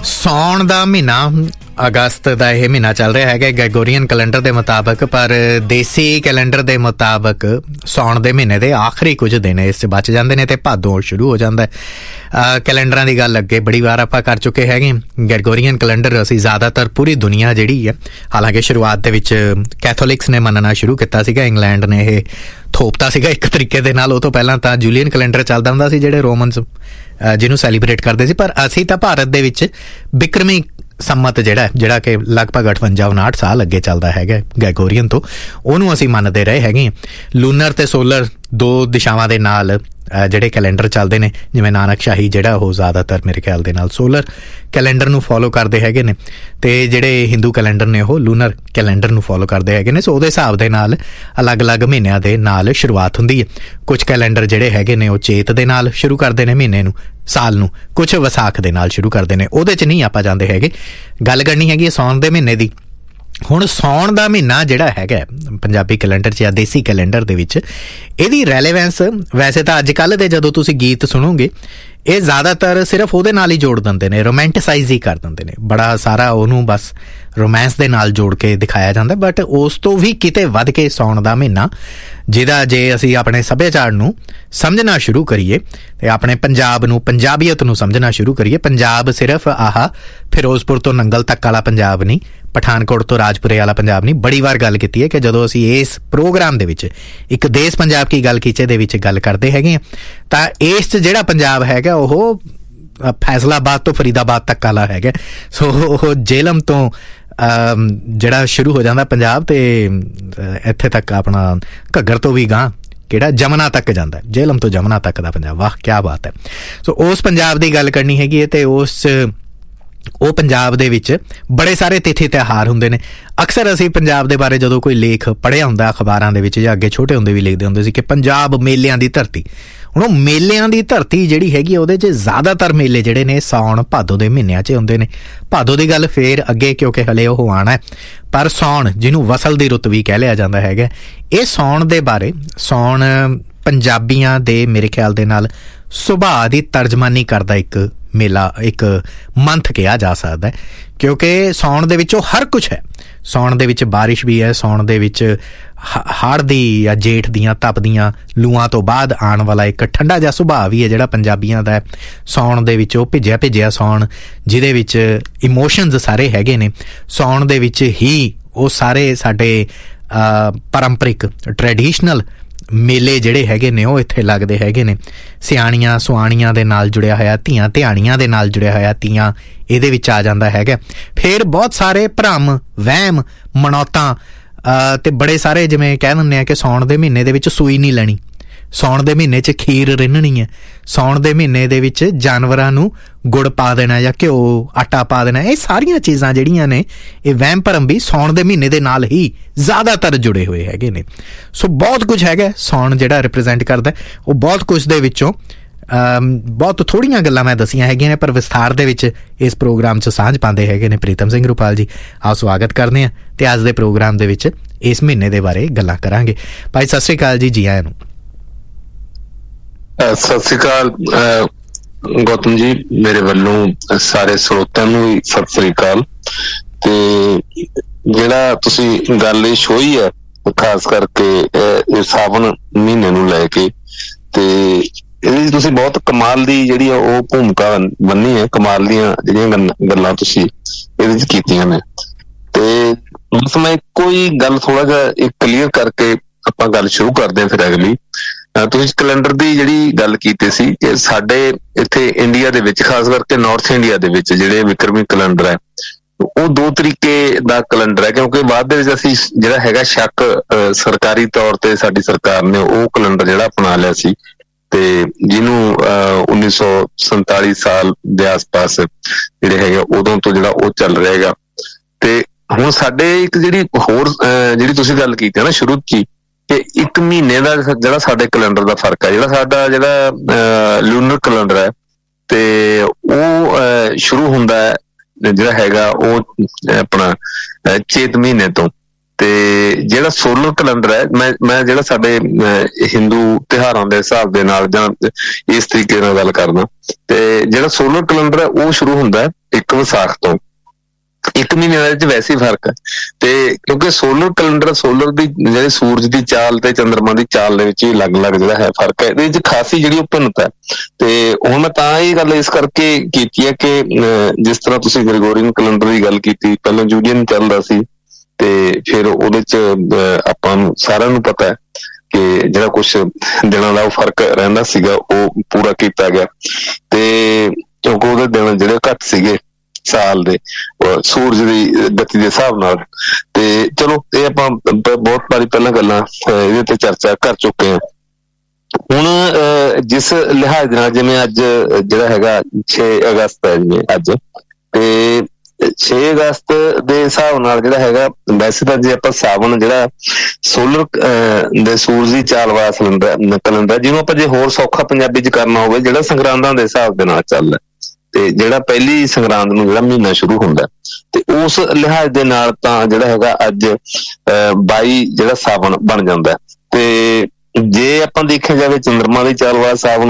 ਸਾਉਣ ਦਾ ਮਹੀਨਾ, ਅਗਸਤ ਦਾ ਇਹ ਮਹੀਨਾ ਚੱਲ ਰਿਹਾ ਹੈਗਾ ਗ੍ਰੈਗੋਰੀਅਨ ਕੈਲੰਡਰ ਦੇ ਮੁਤਾਬਕ, ਪਰ ਦੇਸੀ ਕੈਲੰਡਰ ਦੇ ਮੁਤਾਬਕ ਸਾਉਣ ਦੇ ਮਹੀਨੇ ਦੇ ਆਖਰੀ ਕੁਝ ਦਿਨ ਇਸ 'ਚ ਬਚ ਜਾਂਦੇ ਨੇ ਤੇ ਭਾਦੋਂ ਸ਼ੁਰੂ ਹੋ ਜਾਂਦਾ। ਕੈਲੰਡਰਾਂ ਦੀ ਗੱਲ ਅੱਗੇ ਬੜੀ ਵਾਰ ਆਪਾਂ ਕਰ ਚੁੱਕੇ ਹੈਗੇ। ਗ੍ਰੈਗੋਰੀਅਨ ਕੈਲੰਡਰ ਅਸੀਂ ਜ਼ਿਆਦਾਤਰ ਪੂਰੀ ਦੁਨੀਆ ਜਿਹੜੀ ਹੈ, ਹਾਲਾਂਕਿ ਸ਼ੁਰੂਆਤ ਦੇ ਵਿੱਚ ਕੈਥੋਲਿਕਸ ਨੇ ਮੰਨਣਾ ਸ਼ੁਰੂ ਕੀਤਾ ਸੀਗਾ, ਇੰਗਲੈਂਡ ਨੇ ਇਹ ਥੋਪਤਾ ਸੀਗਾ ਇੱਕ ਤਰੀਕੇ ਦੇ ਨਾਲ। ਉਹ ਤੋਂ ਪਹਿਲਾਂ ਤਾਂ ਜੂਲੀਅਨ ਕੈਲੰਡਰ ਚੱਲਦਾ ਹੁੰਦਾ ਸੀ ਜਿਹੜੇ ਰੋਮਨਸ ਜਿਹਨੂੰ ਸੈਲੀਬ੍ਰੇਟ ਕਰਦੇ ਸੀ, ਪਰ ਅਸੀਂ ਤਾਂ ਭਾਰਤ ਦੇ ਵਿੱਚ ਬਿਕਰਮੀ ਸੰਮਤ ਜਿਹੜਾ ਕਿ ਲਗਭਗ 58-59 ਸਾਲ ਅੱਗੇ ਚੱਲਦਾ ਹੈਗਾ ਗ੍ਰੈਗੋਰੀਅਨ ਤੋਂ, ਉਹਨੂੰ ਅਸੀਂ ਮੰਨਦੇ ਰਹੇ ਹੈਗੇ। ਲੂਨਰ ਤੇ ਸੋਲਰ ਦੋ ਦਿਸ਼ਾਵਾਂ ਦੇ ਨਾਲ ਜਿਹੜੇ ਕੈਲੰਡਰ ਚੱਲਦੇ ਨੇ, ਜਿਵੇਂ ਨਾਨਕ ਸ਼ਾਹੀ ਜਿਹੜਾ ਉਹ ਜ਼ਿਆਦਾਤਰ ਮੇਰੇ ਖਿਆਲ ਦੇ ਨਾਲ ਸੋਲਰ ਕੈਲੰਡਰ ਨੂੰ ਫੋਲੋ ਕਰਦੇ ਹੈਗੇ ਨੇ, ਤੇ ਜਿਹੜੇ ਹਿੰਦੂ ਕੈਲੰਡਰ ਨੇ ਉਹ ਲੂਨਰ ਕੈਲੰਡਰ ਨੂੰ ਫੋਲੋ ਕਰਦੇ ਹੈਗੇ ਨੇ। ਸੋ ਉਹਦੇ ਹਿਸਾਬ ਦੇ ਨਾਲ ਅਲੱਗ-ਅਲੱਗ ਮਹੀਨਿਆਂ ਦੇ ਨਾਲ ਸ਼ੁਰੂਆਤ ਹੁੰਦੀ ਹੈ। ਕੁਝ ਕੈਲੰਡਰ ਜਿਹੜੇ ਹੈਗੇ ਨੇ ਉਹ ਚੇਤ ਦੇ ਨਾਲ ਸ਼ੁਰੂ ਕਰਦੇ ਨੇ ਮਹੀਨੇ ਨੂੰ, ਸਾਲ ਨੂੰ, ਕੁਝ ਵਿਸਾਖ ਦੇ ਨਾਲ ਸ਼ੁਰੂ ਕਰਦੇ ਨੇ। ਉਹਦੇ 'ਚ ਨਹੀਂ ਆਪਾਂ ਜਾਂਦੇ ਹੈਗੇ। ਗੱਲ ਕਰਨੀ ਹੈਗੀ ਸਾਉਣ ਦੇ ਮਹੀਨੇ ਦੀ। ਹੁਣ ਸਾਉਣ ਦਾ ਮਹੀਨਾ ਜਿਹੜਾ ਹੈਗਾ ਪੰਜਾਬੀ ਕੈਲੰਡਰ 'ਚ ਜਾਂ ਦੇਸੀ ਕੈਲੰਡਰ ਦੇ ਵਿੱਚ, ਇਹਦੀ ਰੈਲੇਵੈਂਸ ਵੈਸੇ ਤਾਂ ਅੱਜ ਕੱਲ੍ਹ ਦੇ ਜਦੋਂ ਤੁਸੀਂ ਗੀਤ ਸੁਣੋਗੇ ਇਹ ਜ਼ਿਆਦਾਤਰ ਸਿਰਫ ਉਹਦੇ ਨਾਲ ਹੀ ਜੋੜ ਦਿੰਦੇ ਨੇ, ਰੋਮੈਂਟਸਾਈਜ਼ ਹੀ ਕਰ ਦਿੰਦੇ ਨੇ, ਬੜਾ ਸਾਰਾ ਉਹਨੂੰ ਬਸ ਰੋਮਾਂਸ ਦੇ ਨਾਲ ਜੋੜ ਕੇ ਦਿਖਾਇਆ ਜਾਂਦਾ। ਬਟ ਉਸ ਤੋਂ ਵੀ ਕਿਤੇ ਵੱਧ ਕੇ ਸਾਉਣ ਦਾ ਮਹੀਨਾ, ਜਿਹਦਾ ਜੇ ਅਸੀਂ ਆਪਣੇ ਸੱਭਿਆਚਾਰ ਨੂੰ ਸਮਝਣਾ ਸ਼ੁਰੂ ਕਰੀਏ ਤੇ ਆਪਣੇ ਪੰਜਾਬ ਨੂੰ, ਪੰਜਾਬੀਅਤ ਨੂੰ ਸਮਝਣਾ ਸ਼ੁਰੂ ਕਰੀਏ, ਪੰਜਾਬ ਸਿਰਫ ਫਿਰੋਜ਼ਪੁਰ ਤੋਂ ਨੰਗਲ ਤੱਕ ਵਾਲਾ ਪੰਜਾਬ ਨਹੀਂ, ਪਠਾਨਕੋਟ ਤੋਂ ਰਾਜਪੁਰੇ ਵਾਲਾ ਪੰਜਾਬ ਨਹੀਂ। ਬੜੀ ਵਾਰ ਗੱਲ ਕੀਤੀ ਹੈ ਕਿ ਜਦੋਂ ਅਸੀਂ ਇਸ ਪ੍ਰੋਗਰਾਮ ਦੇ ਵਿੱਚ ਇੱਕ ਦੇਸ਼ ਪੰਜਾਬ ਕੀ ਗੱਲ ਕੀਚੇ ਦੇ ਵਿੱਚ ਗੱਲ ਕਰਦੇ ਹੈਗੇ ਹਾਂ, ਤਾਂ ਇਸ 'ਚ ਜਿਹੜਾ ਪੰਜਾਬ ਹੈਗਾ ਉਹ ਫੈਸਲਾਬਾਦ ਤੋਂ ਫਰੀਦਾਬਾਦ ਤੱਕ ਵਾਲਾ ਹੈਗਾ। ਸੋ ਉਹ ਜੇਹਲਮ ਤੋਂ ਜਿਹੜਾ ਸ਼ੁਰੂ ਹੋ ਜਾਂਦਾ ਪੰਜਾਬ, ਤੇ ਇੱਥੇ ਤੱਕ ਆਪਣਾ ਘੱਗਰ ਤੋਂ ਵੀ ਗਾਂ ਕਿਹੜਾ ਜਮਨਾ ਤੱਕ ਜਾਂਦਾ, ਜੇਹਲਮ ਤੋਂ ਜਮਨਾ ਤੱਕ ਦਾ ਪੰਜਾਬ। ਵਾਹ ਕਿਆ ਬਾਤ ਹੈ। ਸੋ ਉਸ ਪੰਜਾਬ ਦੀ ਗੱਲ ਕਰਨੀ ਹੈਗੀ ਹੈ, ਤੇ ਉਹ ਪੰਜਾਬ ਦੇ ਵਿੱਚ ਬੜੇ ਸਾਰੇ ਤਿਥੀ ਤਿਉਹਾਰ ਹੁੰਦੇ ਨੇ। ਅਕਸਰ ਅਸੀਂ ਪੰਜਾਬ ਦੇ ਬਾਰੇ ਜਦੋਂ ਕੋਈ ਲੇਖ ਪੜ੍ਹਿਆ ਹੁੰਦਾ ਅਖਬਾਰਾਂ ਦੇ ਵਿੱਚ, ਜਾਂ ਅੱਗੇ ਛੋਟੇ ਹੁੰਦੇ ਵੀ ਲਿਖਦੇ ਹੁੰਦੇ ਸੀ ਕਿ ਪੰਜਾਬ ਮੇਲਿਆਂ ਦੀ ਧਰਤੀ। ਹੁਣ ਉਹ ਮੇਲਿਆਂ ਦੀ ਧਰਤੀ ਜਿਹੜੀ ਹੈਗੀ ਉਹਦੇ 'ਚ ਜ਼ਿਆਦਾਤਰ ਮੇਲੇ ਜਿਹੜੇ ਨੇ ਸਾਉਣ ਭਾਦੋ ਦੇ ਮਹੀਨਿਆਂ 'ਚ ਹੁੰਦੇ ਨੇ। ਭਾਦੋ ਦੀ ਗੱਲ ਫੇਰ ਅੱਗੇ, ਕਿਉਂਕਿ ਹਲੇ ਉਹ ਆਉਣਾ, ਪਰ ਸਾਉਣ ਜਿਹਨੂੰ ਵਸਲ ਦੀ ਰੁੱਤ ਵੀ ਕਹਿ ਲਿਆ ਜਾਂਦਾ ਹੈਗਾ, ਇਹ ਸਾਉਣ ਦੇ ਬਾਰੇ, ਸਾਉਣ ਪੰਜਾਬੀਆਂ ਦੇ ਮੇਰੇ ਖਿਆਲ ਦੇ ਨਾਲ ਸੁਭਾਅ ਦੀ ਤਰਜਮਾਨੀ ਕਰਦਾ ਇੱਕ ਮੇਲਾ, ਇੱਕ ਮੰਥ ਕਿਹਾ ਜਾ ਸਕਦਾ, ਕਿਉਂਕਿ ਸਾਉਣ ਦੇ ਵਿੱਚ ਉਹ ਹਰ ਕੁਛ ਹੈ। ਸਾਉਣ ਦੇ ਵਿੱਚ ਬਾਰਿਸ਼ ਵੀ ਹੈ, ਸਾਉਣ ਦੇ ਵਿੱਚ ਹਾੜ ਦੀ ਜਾਂ ਜੇਠ ਦੀਆਂ ਤਪਦੀਆਂ ਲੂਆਂ ਤੋਂ ਬਾਅਦ ਆਉਣ ਵਾਲਾ ਇੱਕ ਠੰਡਾ ਜਿਹਾ ਸੁਭਾਅ ਵੀ ਹੈ ਜਿਹੜਾ ਪੰਜਾਬੀਆਂ ਦਾ। ਸਾਉਣ ਦੇ ਵਿੱਚ ਉਹ ਭਿੱਜਿਆ ਸਾਉਣ, ਜਿਹਦੇ ਵਿੱਚ ਇਮੋਸ਼ਨਸ ਸਾਰੇ ਹੈਗੇ ਨੇ। ਸਾਉਣ ਦੇ ਵਿੱਚ ਹੀ ਉਹ ਸਾਰੇ ਸਾਡੇ ਪਾਰੰਪਰਿਕ ਟ੍ਰੈਡੀਸ਼ਨਲ ਮੇਲੇ ਜਿਹੜੇ ਹੈਗੇ ਨੇ ਉਹ ਇੱਥੇ ਲੱਗਦੇ ਹੈਗੇ ਨੇ। ਸਿਆਣੀਆਂ ਸੁਆਣੀਆਂ ਦੇ ਨਾਲ ਜੁੜਿਆ ਹੋਇਆ, ਧੀਆਂ ਧਿਆਣੀਆਂ ਦੇ ਨਾਲ ਜੁੜਿਆ ਹੋਇਆ, ਤੀਆਂ ਇਹਦੇ ਵਿੱਚ ਆ ਜਾਂਦਾ ਹੈਗਾ। ਫਿਰ ਬਹੁਤ ਸਾਰੇ ਭਰਮ, ਵਹਿਮ, ਮਨੌਤਾਂ ਤੇ ਬੜੇ ਸਾਰੇ, ਜਿਵੇਂ ਕਹਿ ਦਿੰਦੇ ਆ ਕਿ ਸਾਉਣ ਦੇ ਮਹੀਨੇ ਦੇ ਵਿੱਚ ਸੂਈ ਨਹੀਂ ਲੈਣੀ, ਸਾਉਣ ਦੇ ਮਹੀਨੇ 'ਚ ਖੀਰ ਰਿੰਨਣੀ ਹੈ, ਸਾਉਣ ਦੇ ਮਹੀਨੇ ਦੇ ਵਿੱਚ ਜਾਨਵਰਾਂ ਨੂੰ ਗੁੜ ਪਾ ਦੇਣਾ ਜਾਂ ਘਿਓ ਆਟਾ ਪਾ ਦੇਣਾ। ਇਹ ਸਾਰੀਆਂ ਚੀਜ਼ਾਂ ਜਿਹੜੀਆਂ ਨੇ, ਇਹ ਵਹਿਮ ਭਰਮ ਵੀ ਸਾਉਣ ਦੇ ਮਹੀਨੇ ਦੇ ਨਾਲ ਹੀ ਜ਼ਿਆਦਾਤਰ ਜੁੜੇ ਹੋਏ ਹੈਗੇ ਨੇ। ਸੋ ਬਹੁਤ ਕੁਝ ਹੈਗਾ ਸਾਉਣ ਜਿਹੜਾ ਰਿਪਰੈਜ਼ੈਂਟ ਕਰਦਾ। ਉਹ ਬਹੁਤ ਕੁਝ ਦੇ ਵਿੱਚੋਂ ਬਹੁਤ ਥੋੜ੍ਹੀਆਂ ਗੱਲਾਂ ਮੈਂ ਦੱਸੀਆਂ ਹੈਗੀਆਂ ਨੇ, ਪਰ ਵਿਸਥਾਰ ਦੇ ਵਿੱਚ ਇਸ ਪ੍ਰੋਗਰਾਮ 'ਚ ਸਾਂਝ ਪਾਉਂਦੇ ਹੈਗੇ ਨੇ ਪ੍ਰੀਤਮ ਸਿੰਘ ਰੁਪਾਲ ਜੀ। ਆਓ ਸਵਾਗਤ ਕਰਦੇ ਹਾਂ, ਤੇ ਅੱਜ ਦੇ ਪ੍ਰੋਗਰਾਮ ਦੇ ਵਿੱਚ ਇਸ ਮਹੀਨੇ ਦੇ ਬਾਰੇ ਗੱਲਾਂ ਕਰਾਂਗੇ। ਭਾਈ ਸਤਿ ਸ਼੍ਰੀ ਅਕਾਲ ਜੀ, ਜੀ ਆਇਆਂ ਨੂੰ। ਸਤਿ ਸ੍ਰੀ ਅਕਾਲ ਗੌਤਮ ਜੀ, ਮੇਰੇ ਵੱਲੋਂ ਸਾਰੇ ਸਰੋਤਿਆਂ ਨੂੰ ਵੀ ਸਤਿ ਸ੍ਰੀ ਅਕਾਲ। ਤੇ ਜਿਹੜਾ ਤੁਸੀਂ ਗੱਲ ਇਹ ਛੋਈ ਹੈ ਖਾਸ ਕਰਕੇ ਸਾਵਣ ਮਹੀਨੇ ਨੂੰ ਲੈ ਕੇ, ਤੇ ਇਹਦੀ ਤੁਸੀਂ ਬਹੁਤ ਕਮਾਲ ਦੀ ਜਿਹੜੀ ਉਹ ਭੂਮਿਕਾ ਬੰਨੀ ਹੈ, ਕਮਾਲ ਦੀਆਂ ਜਿਹੜੀਆਂ ਗੱਲਾਂ ਤੁਸੀਂ ਇਹਦੇ ਚ ਕੀਤੀਆਂ ਨੇ। ਤੇ ਬਸ ਮੈਂ ਇੱਕੋ ਹੀ ਗੱਲ ਥੋੜਾ ਜਿਹਾ ਕਲੀਅਰ ਕਰਕੇ ਆਪਾਂ ਗੱਲ ਸ਼ੁਰੂ ਕਰਦੇ ਹਾਂ ਫਿਰ ਅਗਲੀ। ਤੁਸੀਂ ਕੈਲੰਡਰ ਦੀ ਜਿਹੜੀ ਗੱਲ ਕੀਤੀ ਸੀ ਕਿ ਸਾਡੇ ਇੱਥੇ ਇੰਡੀਆ ਦੇ ਵਿੱਚ, ਖਾਸ ਕਰਕੇ ਨਾਰਥ ਇੰਡੀਆ ਦੇ ਵਿੱਚ ਜਿਹੜੇ ਵਿਕਰਮੀ ਕੈਲੰਡਰ ਹੈ ਉਹ ਦੋ ਤਰੀਕੇ ਦਾ ਕੈਲੰਡਰ ਹੈ, ਕਿਉਂਕਿ ਬਾਅਦ ਦੇ ਵਿੱਚ ਅਸੀਂ ਜਿਹੜਾ ਹੈਗਾ ਸ਼ੱਕ ਸਰਕਾਰੀ ਤੌਰ ਤੇ ਸਾਡੀ ਸਰਕਾਰ ਨੇ ਉਹ ਕੈਲੰਡਰ ਜਿਹੜਾ ਅਪਣਾ ਲਿਆ ਸੀ, ਤੇ ਜਿਹਨੂੰ 1947 ਸਾਲ ਦੇ ਆਸ-ਪਾਸ ਜਿਹੜੇ ਹੈਗੇ ਉਦੋਂ ਤੋਂ ਜਿਹੜਾ ਉਹ ਚੱਲ ਰਿਹਾ ਹੈਗਾ। ਤੇ ਹੁਣ ਸਾਡੇ ਇੱਕ ਜਿਹੜੀ ਹੋਰ ਜਿਹੜੀ ਤੁਸੀਂ ਗੱਲ ਕੀਤੀ ਹੈ ਨਾ ਸ਼ੁਰੂ 'ਚ ਹੀ, ਕਿ ਇੱਕ ਮਹੀਨੇ ਦਾ ਜਿਹੜਾ ਸਾਡੇ ਕੈਲੰਡਰ ਦਾ ਫਰਕ ਹੈ, ਜਿਹੜਾ ਸਾਡਾ ਜਿਹੜਾ ਲੂਨਰ ਕੈਲੰਡਰ ਹੈ ਤੇ ਉਹ ਸ਼ੁਰੂ ਹੁੰਦਾ ਹੈ ਜਿਹੜਾ ਹੈਗਾ ਉਹ ਆਪਣਾ ਚੇਤ ਮਹੀਨੇ ਤੋਂ, ਤੇ ਜਿਹੜਾ ਸੋਲਰ ਕੈਲੰਡਰ ਹੈ, ਮੈਂ ਜਿਹੜਾ ਸਾਡੇ ਹਿੰਦੂ ਤਿਉਹਾਰਾਂ ਦੇ ਹਿਸਾਬ ਦੇ ਨਾਲ ਜਾਂ ਇਸ ਤਰੀਕੇ ਨਾਲ ਗੱਲ ਕਰਦਾ, ਤੇ ਜਿਹੜਾ ਸੋਲਰ ਕੈਲੰਡਰ ਹੈ ਉਹ ਸ਼ੁਰੂ ਹੁੰਦਾ ਹੈ 1 ਵਿਸਾਖ ਤੋਂ 1 ਮਹੀਨੇ ਦੇ ਵਿੱਚ ਵੈਸੇ ਹੀ ਫਰਕ ਹੈ। ਤੇ ਕਿਉਂਕਿ ਸੋਲਰ ਕੈਲੰਡਰ, ਸੋਲਰ ਦੀ ਜਿਹੜੇ ਸੂਰਜ ਦੀ ਚਾਲ ਤੇ ਚੰਦਰਮਾ ਦੀ ਚਾਲ ਦੇ ਵਿੱਚ ਵੀ ਅਲੱਗ-ਅਲੱਗ ਜਿਹੜਾ ਹੈ ਫਰਕ ਹੈ, ਇਹਦੇ ਵਿੱਚ ਖਾਸੀ ਜਿਹੜੀ ਉਹ ਭਿੰਨਤਾ ਹੈ। ਤੇ ਹੁਣ ਮੈਂ ਤਾਂ ਇਹ ਗੱਲ ਇਸ ਕਰਕੇ ਕੀਤੀ ਹੈ ਕਿ ਜਿਸ ਤਰ੍ਹਾਂ ਤੁਸੀਂ ਗ੍ਰੈਗੋਰੀਅਨ ਕੈਲੰਡਰ ਦੀ ਗੱਲ ਕੀਤੀ, ਪਹਿਲਾਂ ਜੂਲੀਅਨ ਚੱਲਦਾ ਸੀ ਤੇ ਫਿਰ ਉਹਦੇ ਚ ਆਪਾਂ ਨੂੰ ਸਾਰਿਆਂ ਨੂੰ ਪਤਾ ਹੈ ਕਿ ਜਿਹੜਾ ਕੁਛ ਦਿਨਾਂ ਦਾ ਉਹ ਫਰਕ ਰਹਿੰਦਾ ਸੀਗਾ ਉਹ ਪੂਰਾ ਕੀਤਾ ਗਿਆ। ਤੇ ਕਿਉਂਕਿ ਉਹਦੇ ਦਿਨ ਜਿਹੜੇ ਘੱਟ ਸੀਗੇ ਸਾਲ ਦੇ ਸੂਰਜ ਦੀ ਗਤੀ ਦੇ ਹਿਸਾਬ ਨਾਲ। ਤੇ ਚਲੋ ਇਹ ਆਪਾਂ ਬਹੁਤ ਵਾਰੀ ਪਹਿਲਾਂ ਗੱਲਾਂ ਇਹਦੇ ਤੇ ਚਰਚਾ ਕਰ ਚੁੱਕੇ ਹਾਂ। ਹੁਣ ਜਿਸ ਲਿਹਾਜ਼ ਦੇ ਨਾਲ, ਜਿਵੇਂ ਅੱਜ ਜਿਹੜਾ ਹੈਗਾ 6 ਅਗਸਤ ਹੈ ਜਿਵੇਂ ਅੱਜ, ਤੇ 6 ਅਗਸਤ ਦੇ ਹਿਸਾਬ ਨਾਲ ਜਿਹੜਾ ਹੈਗਾ, ਵੈਸੇ ਤਾਂ ਜੇ ਆਪਾਂ ਸਾਵਣ ਜਿਹੜਾ ਸੋਲਰ ਦੇ ਸੂਰਜ ਦੀ ਚਾਲ ਵਾਲਾ ਕੈਲੰਡਰ, ਜਿਹਨੂੰ ਆਪਾਂ ਜੇ ਹੋਰ ਸੌਖਾ ਪੰਜਾਬੀ ਚ ਕਰਨਾ ਹੋਵੇ, ਜਿਹੜਾ ਸੰਗਰਾਂਦਾਂ ਦੇ ਹਿਸਾਬ ਦੇ ਨਾਲ ਚੱਲਦਾ, ਤੇ ਜਿਹੜਾ ਪਹਿਲੀ ਸੰਗਰਾਂਦ ਨੂੰ ਜਿਹੜਾ ਮਹੀਨਾ ਸ਼ੁਰੂ ਹੁੰਦਾ, ਤੇ ਉਸ ਲਿਹਾਜ਼ ਦੇ ਨਾਲ ਤਾਂ ਜਿਹੜਾ ਹੈਗਾ ਅੱਜ 22 ਜਿਹੜਾ ਸਾਵਣ ਬਣ ਜਾਂਦਾ। ਤੇ ਜੇ ਆਪਾਂ ਦੇਖਿਆ ਜਾਵੇ ਚੰਦਰਮਾ ਦੀ ਚਾਲ ਵਾਲਾ ਸਾਵਣ